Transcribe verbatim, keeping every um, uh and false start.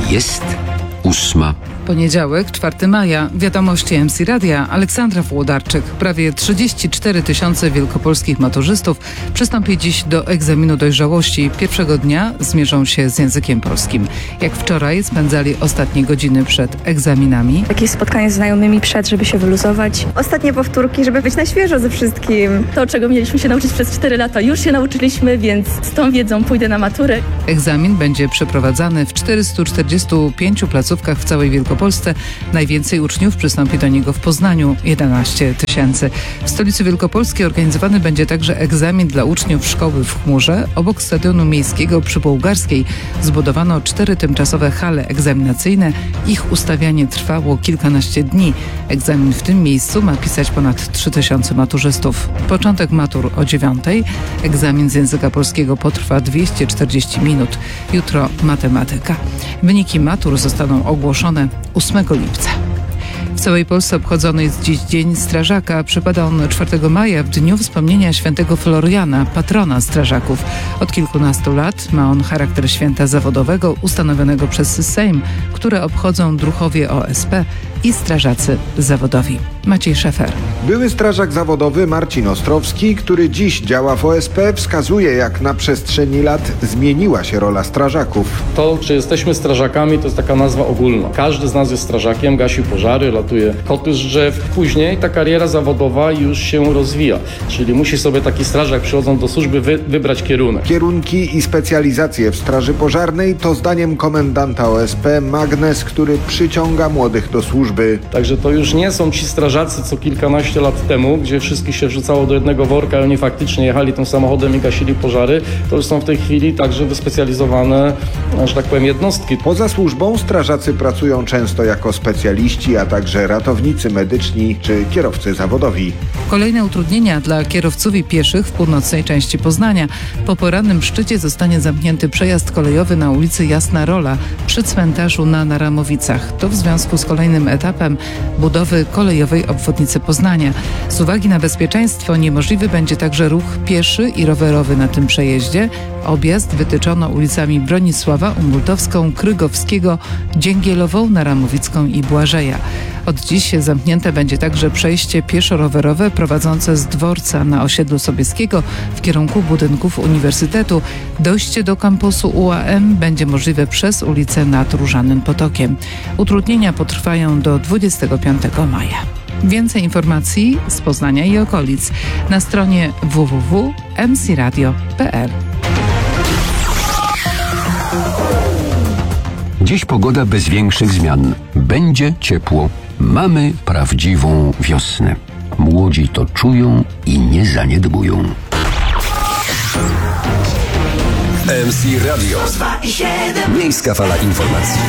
Jest ósma. Poniedziałek, czwartego maja. Wiadomości M C Radia. Aleksandra Włodarczyk. Prawie trzydzieści cztery tysiące wielkopolskich maturzystów przystąpi dziś do egzaminu dojrzałości. Pierwszego dnia zmierzą się z językiem polskim. Jak wczoraj spędzali ostatnie godziny przed egzaminami. Jakieś spotkanie z znajomymi przed, żeby się wyluzować. Ostatnie powtórki, żeby być na świeżo ze wszystkim. To, czego mieliśmy się nauczyć przez cztery lata, już się nauczyliśmy, więc z tą wiedzą pójdę na maturę. Egzamin będzie przeprowadzany w czterystu czterdziestu pięciu placówkach w całej Wielkopolsce. Najwięcej uczniów przystąpi do niego w Poznaniu, jedenaście tysięcy. W stolicy Wielkopolskiej organizowany będzie także egzamin dla uczniów szkoły w Chmurze. Obok stadionu miejskiego przy Bułgarskiej zbudowano cztery tymczasowe hale egzaminacyjne. Ich ustawianie trwało kilkanaście dni. Egzamin w tym miejscu ma pisać ponad trzy tysiące maturzystów. Początek matur o dziewiątej. Egzamin z języka polskiego potrwa dwieście czterdzieści minut. Jutro matematyka. Wyniki matur zostaną ogłoszone ósmego lipca. W całej Polsce obchodzony jest dziś Dzień Strażaka. Przypada on czwartego maja w dniu wspomnienia świętego Floriana, patrona strażaków. Od kilkunastu lat ma on charakter święta zawodowego ustanowionego przez Sejm, które obchodzą druhowie O S P i strażacy zawodowi. Maciej Szefer. Były strażak zawodowy Marcin Ostrowski, który dziś działa w O S P, wskazuje, jak na przestrzeni lat zmieniła się rola strażaków. To, że jesteśmy strażakami, to jest taka nazwa ogólna. Każdy z nas jest strażakiem, gasi pożary, ratuje koty z drzew. Później ta kariera zawodowa już się rozwija. Czyli musi sobie taki strażak, przychodząc do służby, wy, wybrać kierunek. Kierunki i specjalizacje w straży pożarnej to zdaniem komendanta O S P magnes, który przyciąga młodych do służby. Także to już nie są ci strażacy co kilkanaście lat temu, gdzie wszystkich się wrzucało do jednego worka i oni faktycznie jechali tym samochodem i gasili pożary. To już są w tej chwili także wyspecjalizowane, że tak powiem, jednostki. Poza służbą strażacy pracują często jako specjaliści, a także ratownicy medyczni czy kierowcy zawodowi. Kolejne utrudnienia dla kierowców i pieszych w północnej części Poznania. Po porannym szczycie zostanie zamknięty przejazd kolejowy na ulicy Jasna Rola przy cmentarzu na Naramowicach. To w związku z kolejnym etapem budowy kolejowej obwodnicy Poznania. Z uwagi na bezpieczeństwo niemożliwy będzie także ruch pieszy i rowerowy na tym przejeździe. Objazd wytyczono ulicami Bronisława, Umultowską, Krygowskiego, Dzięgielową, Naramowicką i Błażeja. Od dziś zamknięte będzie także przejście pieszo-rowerowe prowadzące z dworca na osiedlu Sobieskiego w kierunku budynków Uniwersytetu. Dojście do kampusu U A M będzie możliwe przez ulicę nad Różanym Potokiem. Utrudnienia potrwają do dwudziestego piątego maja. Więcej informacji z Poznania i okolic na stronie w w w kropka m c radio kropka p l. Dziś pogoda bez większych zmian. Będzie ciepło. Mamy prawdziwą wiosnę. Młodzi to czują i nie zaniedbują. M C Radio. Miejska fala informacji.